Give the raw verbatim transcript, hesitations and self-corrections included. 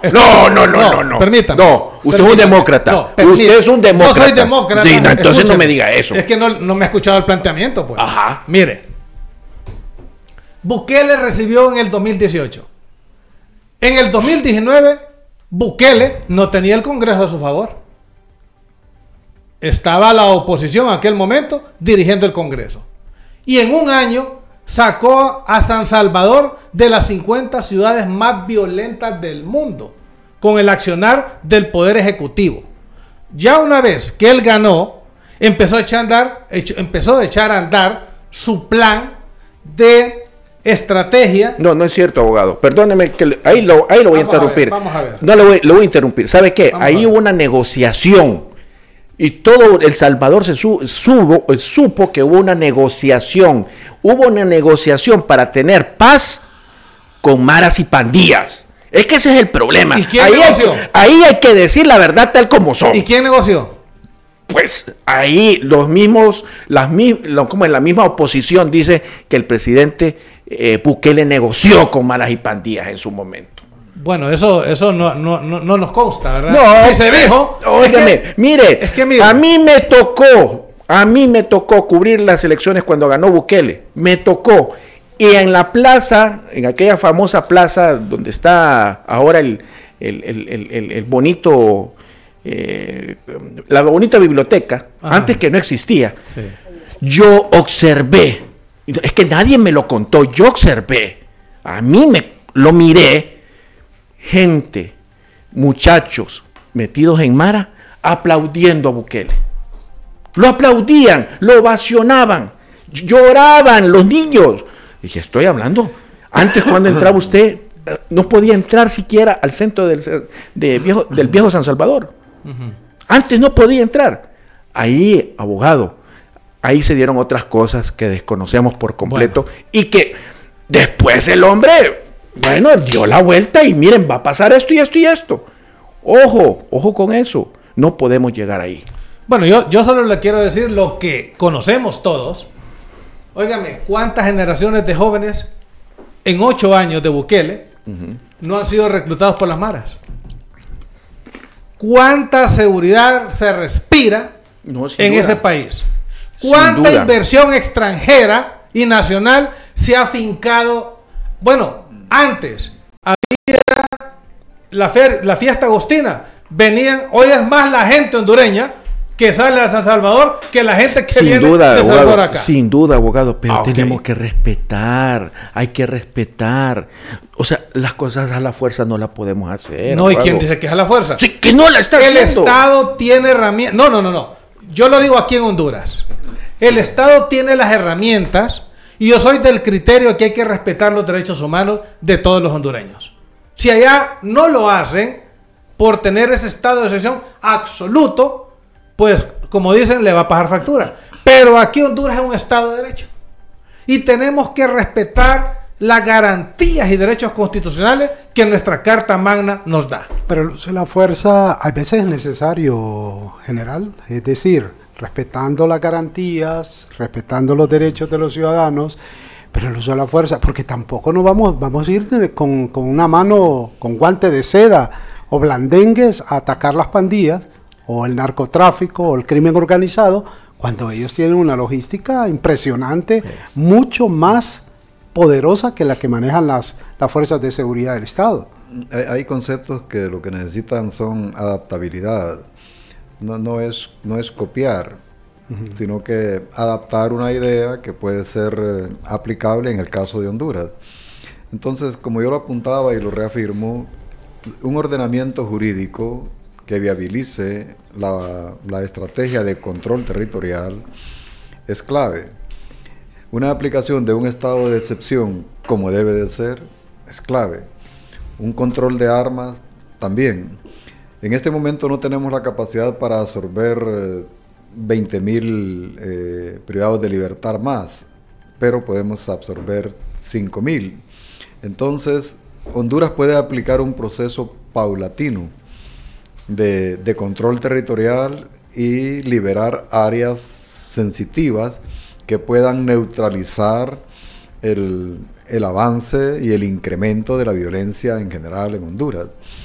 No, no, no, no, no. Permítame. No, usted permítame, es un demócrata. No, usted es un demócrata. No soy demócrata. Sí, no, entonces Escúcheme. no me diga eso. Es que no, no me ha escuchado el planteamiento, pues. Ajá. Mire. Bukele recibió en el dos mil dieciocho. En el dos mil diecinueve, Bukele no tenía el Congreso a su favor. Estaba la oposición en aquel momento dirigiendo el Congreso. Y en un año sacó a San Salvador de las cincuenta ciudades más violentas del mundo con el accionar del Poder Ejecutivo. Ya una vez que él ganó, empezó a echar a andar, empezó a echar a andar su plan de estrategia. No, no es cierto, abogado. Perdóneme que le, ahí lo, ahí lo voy vamos a interrumpir. A ver, vamos a ver. No le voy, lo voy a interrumpir. ¿Sabe qué? Vamos ahí hubo una negociación y todo El Salvador se su, subo, supo que hubo una negociación. Hubo una negociación para tener paz con maras y pandillas. Es que ese es el problema. ¿Y quién ahí negoció? Hay, ahí hay que decir la verdad tal como son. ¿Y quién negoció? Pues ahí los mismos, las mismas, como en la misma oposición dice que el presidente eh, Bukele negoció con maras y pandillas en su momento. Bueno, eso, eso no, no, no, no nos consta, ¿verdad? No, si se dijo. Óigame, es que, mire, es que mire, a mí me tocó, a mí me tocó cubrir las elecciones cuando ganó Bukele, me tocó. Y en la plaza, en aquella famosa plaza donde está ahora el, el, el, el, el, el bonito, eh, la bonita biblioteca, ajá, antes que no existía, sí, yo observé, es que nadie me lo contó, yo observé, a mí me lo miré, gente, muchachos metidos en mara, aplaudiendo a Bukele. Lo aplaudían, lo ovacionaban, lloraban los niños. Y dije, estoy hablando. Antes, cuando entraba usted, no podía entrar siquiera al centro del, de viejo, del viejo San Salvador. Uh-huh. Antes no podía entrar. Ahí, abogado, ahí se dieron otras cosas que desconocemos por completo, bueno, y que después el hombre, bueno, dio la vuelta y miren, va a pasar esto y esto y esto. Ojo, ojo con eso. No podemos llegar ahí. Bueno, yo, yo solo le quiero decir lo que conocemos todos. Óigame, ¿cuántas generaciones de jóvenes en ocho años de Bukele uh-huh. no han sido reclutados por las maras? ¿Cuánta seguridad se respira no, en duda. ese país? ¿Cuánta inversión extranjera y nacional se ha afincado? Bueno, antes había la, fer, la fiesta agostina, venían, hoy es más la gente hondureña que sale a San Salvador que la gente que sin viene duda, de Salvador abogado, acá. Sin duda, abogado, pero ah, okay. tenemos que respetar, hay que respetar. O sea, las cosas a la fuerza no las podemos hacer. No, abogado. ¿Y quién dice que es a la fuerza? Sí, que no la está El haciendo. El Estado tiene herramientas. No, no, no, no. Yo lo digo aquí en Honduras. Sí. El Estado tiene las herramientas y yo soy del criterio que hay que respetar los derechos humanos de todos los hondureños. Si allá no lo hacen por tener ese estado de excepción absoluto, pues, como dicen, le va a pasar factura. Pero aquí Honduras es un Estado de Derecho. Y tenemos que respetar las garantías y derechos constitucionales que nuestra Carta Magna nos da. Pero el uso de la fuerza a veces es necesario, general. Es decir, respetando las garantías, respetando los derechos de los ciudadanos, pero el uso de la fuerza, porque tampoco nos vamos, vamos a ir con, con una mano, con guante de seda o blandengues a atacar las pandillas, o el narcotráfico, o el crimen organizado, cuando ellos tienen una logística impresionante, mucho más poderosa que la que manejan las, las fuerzas de seguridad del Estado. Hay, hay conceptos que lo que necesitan son adaptabilidad, no, no, es, no es copiar, uh-huh. sino que adaptar una idea que puede ser eh, aplicable en el caso de Honduras. Entonces, como yo lo apuntaba y lo reafirmo, un ordenamiento jurídico que viabilice la, la estrategia de control territorial es clave. Una aplicación de un estado de excepción, como debe de ser, es clave. Un control de armas también. En este momento no tenemos la capacidad para absorber eh, veinte mil eh, privados de libertad más, pero podemos absorber cinco mil. Entonces, Honduras puede aplicar un proceso paulatino De, de control territorial y liberar áreas sensitivas que puedan neutralizar el, el avance y el incremento de la violencia en general en Honduras.